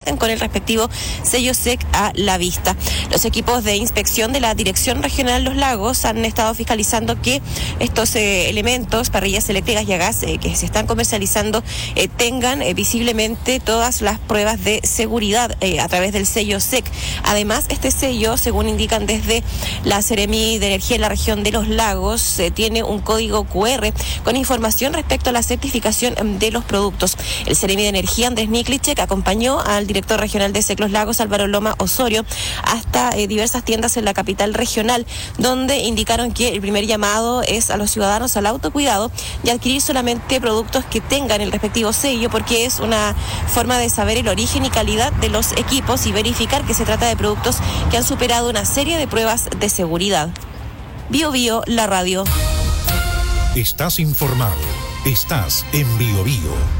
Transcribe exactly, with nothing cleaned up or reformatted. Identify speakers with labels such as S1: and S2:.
S1: cuenten con el respectivo sello S E C a la vista. Los equipos de inspección de la Dirección Regional Los Lagos han estado fiscalizando que estos eh, elementos, parrillas eléctricas y a gas eh, que se están comercializando eh, tengan eh, visiblemente todas las pruebas de seguridad eh, a través del sello S E C. Además, este sello, según indican desde la Seremi de Energía en la región de Los Lagos, eh, tiene un código cu erre con información respecto a la certificación de los productos. El Seremi de Energía, Andrés Niklicek, acompañó al director regional de S E C Los Lagos, Álvaro Loma Osorio, hasta eh, diversas tiendas en la capital regional, donde indicaron que el primer llamado es a los ciudadanos al autocuidado y adquirir solamente productos que tengan el respectivo sello, porque es una forma de saber el origen y calidad de los equipos y verificar que se trata de productos que han superado una serie de pruebas de seguridad. Bio Bio, la radio.
S2: Estás informado. Estás en Bio Bio.